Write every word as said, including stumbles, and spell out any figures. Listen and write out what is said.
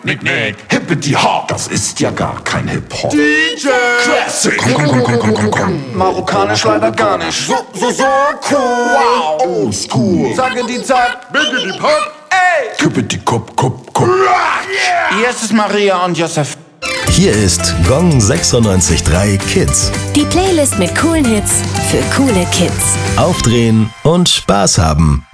Nick, Nick. Hippity Hop, das ist ja gar kein Hip-Hop. D J Classic. Komm, komm, komm, komm, komm, komm, komm. Marokkanisch leider gar nicht. So, so, so cool. Wow. Old school. Sage die Zeit. Biggity Pop. Ey. Kippity Kup, Kup, Kup. Hier ist es Maria und Josef. Hier ist Gong sechsundneunzig Komma drei Kids. Die Playlist mit coolen Hits für coole Kids. Aufdrehen und Spaß haben.